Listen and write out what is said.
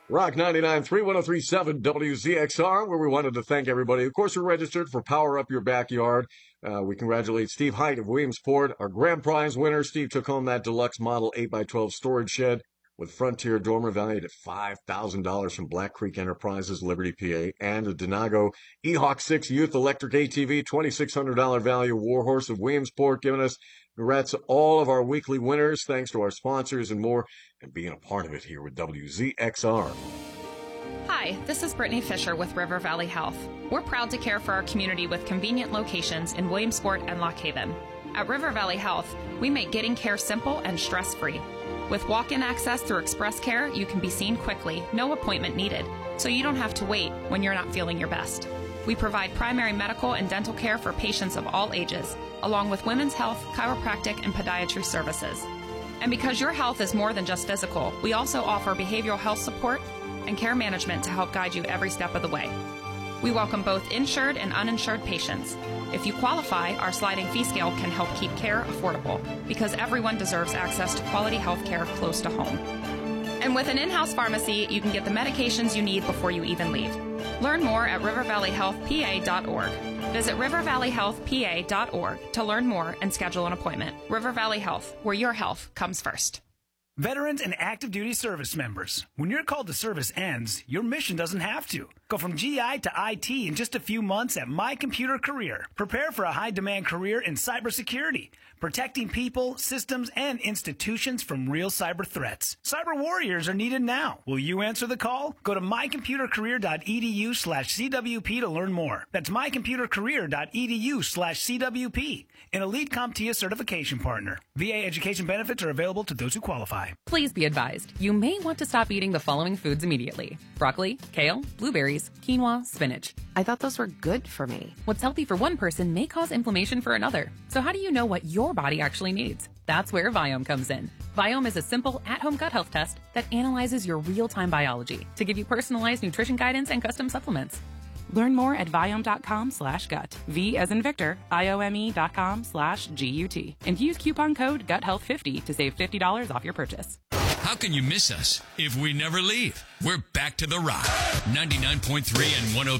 Rock 99.3, 103.7 WZXR, where we wanted to thank everybody. Of course, we're registered for Power Up Your Backyard. We congratulate Steve Height of Williamsport, our grand prize winner. Steve took home that deluxe model 8x12 storage shed with Frontier dormer valued at $5,000 from Black Creek Enterprises, Liberty, PA, and a Denago E-Hawk 6 Youth Electric ATV, $2,600 value Warhorse of Williamsport, giving us congrats to all of our weekly winners. Thanks to our sponsors and more, and being a part of it here with WZXR. Hi, this is Brittany Fisher with River Valley Health. We're proud to care for our community with convenient locations in Williamsport and Lock Haven. At River Valley Health, we make getting care simple and stress-free. With walk-in access through Express Care, you can be seen quickly, no appointment needed, so you don't have to wait when you're not feeling your best. We provide primary medical and dental care for patients of all ages, along with women's health, chiropractic, and podiatry services. And because your health is more than just physical, we also offer behavioral health support and care management to help guide you every step of the way. We welcome both insured and uninsured patients. If you qualify, our sliding fee scale can help keep care affordable, because everyone deserves access to quality health care close to home. And with an in-house pharmacy, you can get the medications you need before you even leave. Learn more at rivervalleyhealthpa.org. Visit rivervalleyhealthpa.org to learn more and schedule an appointment. River Valley Health, where your health comes first. Veterans and active duty service members, when your call to service ends, your mission doesn't have to. Go from GI to IT in just a few months at My Computer Career. Prepare for a high-demand career in cybersecurity, protecting people, systems, and institutions from real cyber threats. Cyber warriors are needed now. Will you answer the call? Go to mycomputercareer.edu/CWP to learn more. That's mycomputercareer.edu/CWP, an elite CompTIA certification partner. VA education benefits are available to those who qualify. Please be advised, you may want to stop eating the following foods immediately: broccoli, kale, blueberries, quinoa, spinach. I thought those were good for me. What's healthy for one person may cause inflammation for another. So how do you know what your body actually needs? That's where Viome comes in. Viome is a simple at-home gut health test that analyzes your real-time biology to give you personalized nutrition guidance and custom supplements. Learn more at Viome.com/gut. V as in Victor, IOME.com/GUT. And use coupon code GUTHEALTH50 to save $50 off your purchase. How can you miss us if we never leave? We're back to the Rock. 99.3 and